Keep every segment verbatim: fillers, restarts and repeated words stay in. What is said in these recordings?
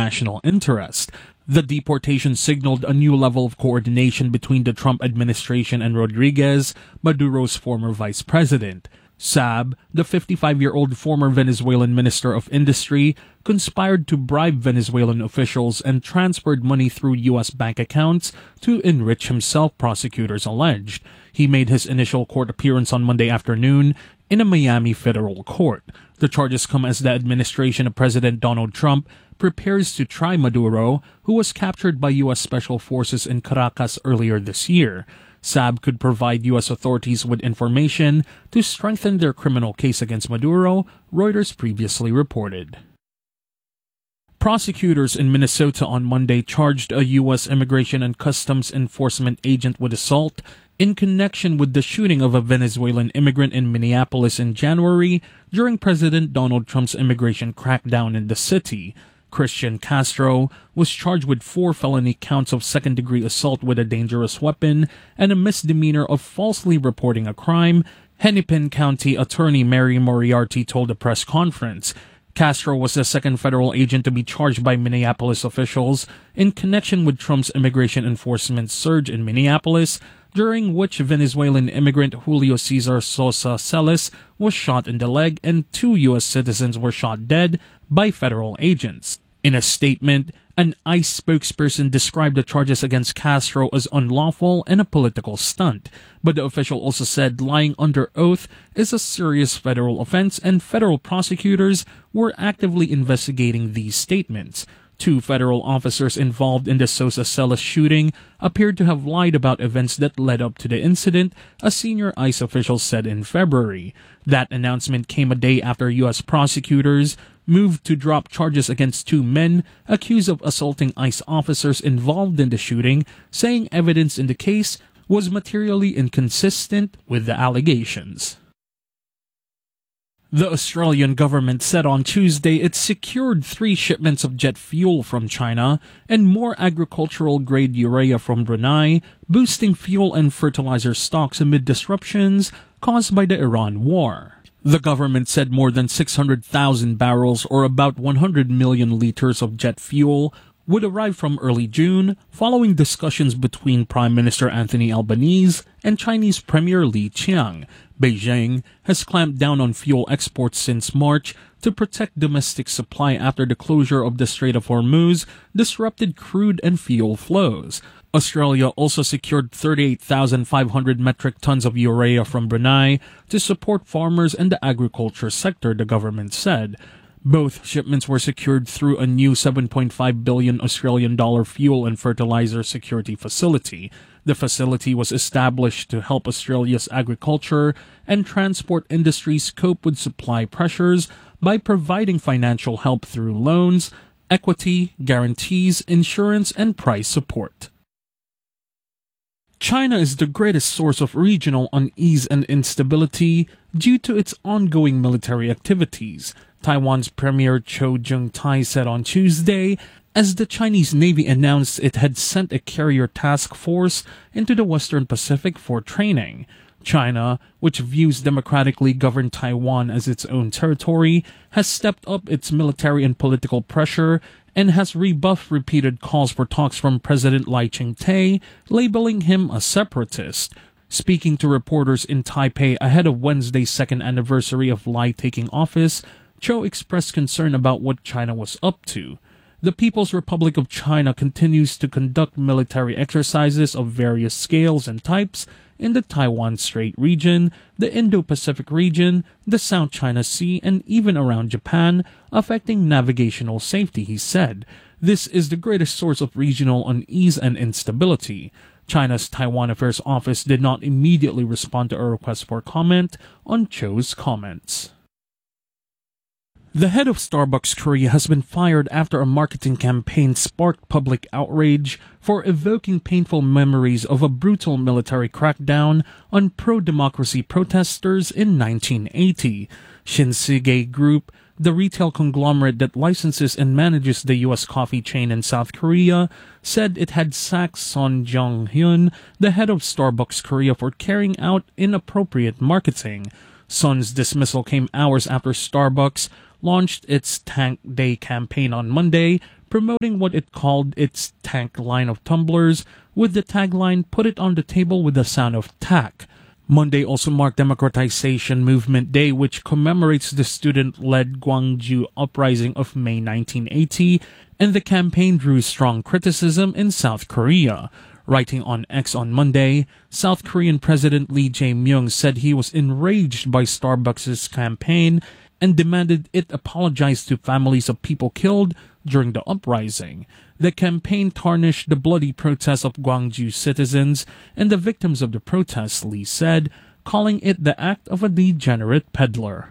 national interest. The deportation signaled a new level of coordination between the Trump administration and Rodriguez, Maduro's former vice president. Saab, the fifty-five-year-old former Venezuelan Minister of Industry, conspired to bribe Venezuelan officials and transferred money through U S bank accounts to enrich himself, prosecutors alleged. He made his initial court appearance on Monday afternoon in a Miami federal court. The charges come as the administration of President Donald Trump prepares to try Maduro, who was captured by U S Special Forces in Caracas earlier this year. Saab could provide U S authorities with information to strengthen their criminal case against Maduro, Reuters previously reported. Prosecutors in Minnesota on Monday charged a U S Immigration and Customs Enforcement agent with assault in connection with the shooting of a Venezuelan immigrant in Minneapolis in January during President Donald Trump's immigration crackdown in the city. Christian Castro was charged with four felony counts of second-degree assault with a dangerous weapon and a misdemeanor of falsely reporting a crime, Hennepin County Attorney Mary Moriarty told a press conference. Castro was the second federal agent to be charged by Minneapolis officials in connection with Trump's immigration enforcement surge in Minneapolis, during which Venezuelan immigrant Julio Cesar Sosa Celis was shot in the leg and two U S citizens were shot dead by federal agents. In a statement, an ICE spokesperson described the charges against Castro as unlawful and a political stunt, but the official also said lying under oath is a serious federal offense and federal prosecutors were actively investigating these statements. Two federal officers involved in the Sosa Celis shooting appeared to have lied about events that led up to the incident, a senior ICE official said in February. That announcement came a day after U S prosecutors moved to drop charges against two men accused of assaulting ICE officers involved in the shooting, saying evidence in the case was materially inconsistent with the allegations. The Australian government said on Tuesday it secured three shipments of jet fuel from China and more agricultural-grade urea from Brunei, boosting fuel and fertilizer stocks amid disruptions caused by the Iran war. The government said more than six hundred thousand barrels, or about one hundred million liters of jet fuel, would arrive from early June, following discussions between Prime Minister Anthony Albanese and Chinese Premier Li Qiang. Beijing has clamped down on fuel exports since March to protect domestic supply after the closure of the Strait of Hormuz disrupted crude and fuel flows. Australia also secured thirty-eight thousand five hundred metric tons of urea from Brunei to support farmers and the agriculture sector, the government said. Both shipments were secured through a new seven point five billion Australian dollar fuel and fertilizer security facility. The facility was established to help Australia's agriculture and transport industries cope with supply pressures by providing financial help through loans, equity, guarantees, insurance, and price support. China is the greatest source of regional unease and instability due to its ongoing military activities, Taiwan's Premier Cho Jung-tai said on Tuesday, as the Chinese Navy announced it had sent a carrier task force into the Western Pacific for training. China, which views democratically governed Taiwan as its own territory, has stepped up its military and political pressure and has rebuffed repeated calls for talks from President Lai Ching-te, labeling him a separatist. Speaking to reporters in Taipei ahead of Wednesday's second anniversary of Lai taking office, Cho expressed concern about what China was up to. The People's Republic of China continues to conduct military exercises of various scales and types in the Taiwan Strait region, the Indo-Pacific region, the South China Sea, and even around Japan, affecting navigational safety, he said. This is the greatest source of regional unease and instability. China's Taiwan Affairs Office did not immediately respond to a request for comment on Cho's comments. The head of Starbucks Korea has been fired after a marketing campaign sparked public outrage for evoking painful memories of a brutal military crackdown on pro-democracy protesters in nineteen eighty. Shinsegae Group, the retail conglomerate that licenses and manages the U S coffee chain in South Korea, said it had sacked Son Jong-hyun, the head of Starbucks Korea, for carrying out inappropriate marketing. Son's dismissal came hours after Starbucks launched its Tank Day campaign on Monday, promoting what it called its tank line of tumblers, with the tagline, "Put it on the table with the sound of tack." Monday also marked Democratization Movement Day, which commemorates the student-led Gwangju Uprising of May nineteen eighty, and the campaign drew strong criticism in South Korea. Writing on X on Monday, South Korean President Lee Jae-myung said he was enraged by Starbucks' campaign and demanded it apologize to families of people killed during the uprising. The campaign tarnished the bloody protests of Gwangju citizens and the victims of the protests, Lee said, calling it the act of a degenerate peddler.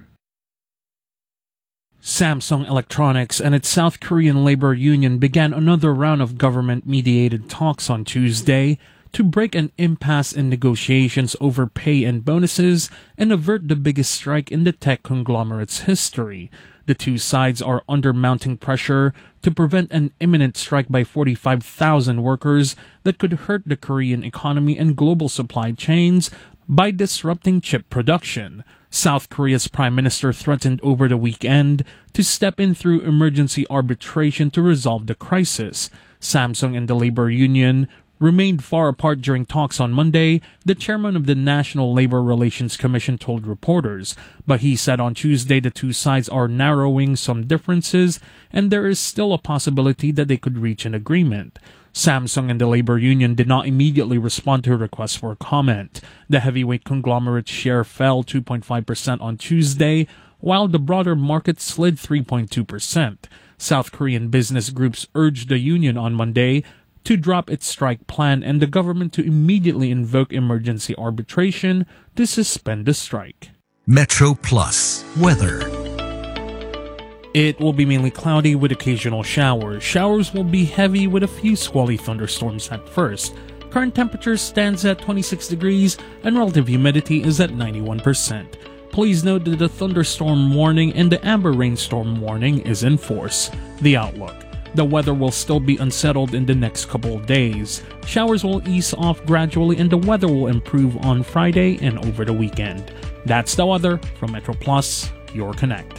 Samsung Electronics and its South Korean labor union began another round of government-mediated talks on Tuesday to break an impasse in negotiations over pay and bonuses and avert the biggest strike in the tech conglomerate's history. The two sides are under mounting pressure to prevent an imminent strike by forty-five thousand workers that could hurt the Korean economy and global supply chains by disrupting chip production. South Korea's prime minister threatened over the weekend to step in through emergency arbitration to resolve the crisis. Samsung and the labor union remained far apart during talks on Monday, the chairman of the National Labor Relations Commission told reporters, but he said on Tuesday the two sides are narrowing some differences and there is still a possibility that they could reach an agreement. Samsung and the labor union did not immediately respond to requests for comment. The heavyweight conglomerate's share fell two point five percent on Tuesday, while the broader market slid three point two percent. South Korean business groups urged the union on Monday to drop its strike plan and the government to immediately invoke emergency arbitration to suspend the strike. Metro Plus weather. It will be mainly cloudy with occasional showers. Showers will be heavy with a few squally thunderstorms at first. Current temperature stands at twenty-six degrees and relative humidity is at ninety-one percent. Please note that the thunderstorm warning and the amber rainstorm warning is in force. The outlook. The weather will still be unsettled in the next couple of days. Showers will ease off gradually and the weather will improve on Friday and over the weekend. That's the weather from Metro Plus, your Connect.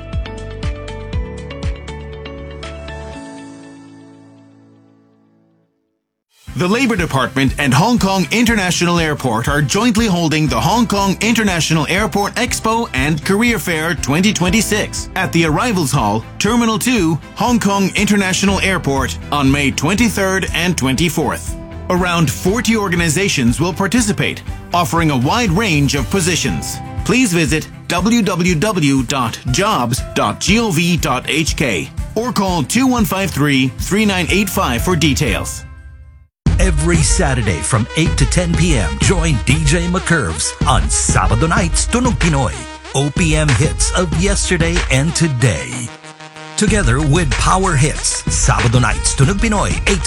The Labor Department and Hong Kong International Airport are jointly holding the Hong Kong International Airport Expo and Career Fair twenty twenty-six at the Arrivals Hall, Terminal two, Hong Kong International Airport on May twenty-third and twenty-fourth. Around forty organizations will participate, offering a wide range of positions. Please visit w w w dot jobs dot gov dot h k or call two one five three, three nine eight five for details. Every Saturday from eight to ten p.m., join D J McCurves on Sabado Nights Tunog Pinoy. O P M hits of yesterday and today. Together with Power Hits, Sabado Nights Tunog Pinoy, eight